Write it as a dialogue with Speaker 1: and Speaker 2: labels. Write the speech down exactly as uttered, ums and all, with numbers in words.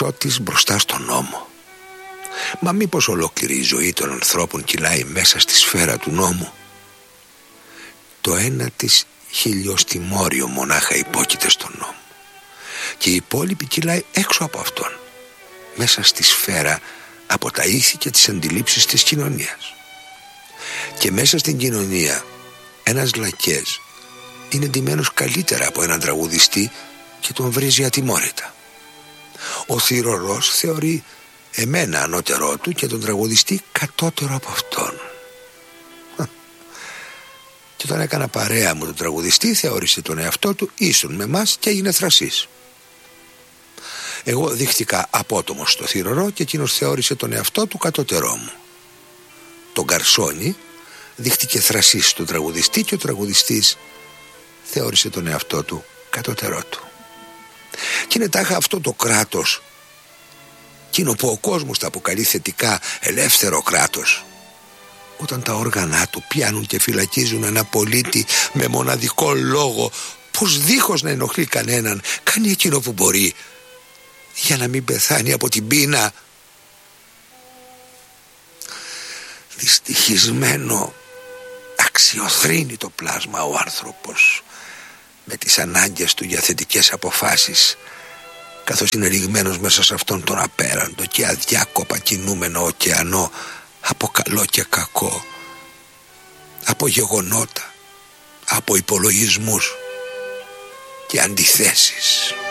Speaker 1: Εξώτης μπροστά στον νόμο. Μα μήπως ολόκληρη η ζωή των ανθρώπων κυλάει μέσα στη σφαίρα του νόμου? Το ένα της χιλιοστιμόριο μονάχα υπόκειται στον νόμο, και η υπόλοιπη κυλάει έξω από αυτόν, μέσα στη σφαίρα από τα ήθη και τις αντιλήψεις της κοινωνίας. Και μέσα στην κοινωνία ένας λακές είναι ντυμένος καλύτερα από έναν τραγουδιστή και τον βρίζει ατιμόρυτα. Ο θυρωρός θεωρεί εμένα ανώτερό του και τον τραγουδιστή κατώτερο από αυτόν. Και όταν έκανα παρέα μου τον τραγουδιστή, θεώρησε τον εαυτό του ίσον με μας και έγινε θρασής. Εγώ δείχτηκα απότομος στο θυρωρό και εκείνος θεώρησε τον εαυτό του κατώτερό μου. Το γκαρσόνι δείχτηκε θρασής στον τραγουδιστή και ο τραγουδιστής θεώρησε τον εαυτό του κατώτερό του. Και είναι τάχα αυτό το κράτος, εκείνο που ο κόσμος τα αποκαλεί θετικά ελεύθερο κράτος, όταν τα όργανα του πιάνουν και φυλακίζουν ένα πολίτη με μοναδικό λόγο, πως δίχως να ενοχλεί κανέναν κάνει εκείνο που μπορεί για να μην πεθάνει από την πείνα. Δυστυχισμένο, αξιοθρύνητο πλάσμα ο άνθρωπος, με τις ανάγκες του για θετικές αποφάσεις, καθώς είναι ρηγμένος μέσα σε αυτόν τον απέραντο και αδιάκοπα κινούμενο ωκεανό από καλό και κακό, από γεγονότα, από υπολογισμούς και αντιθέσεις.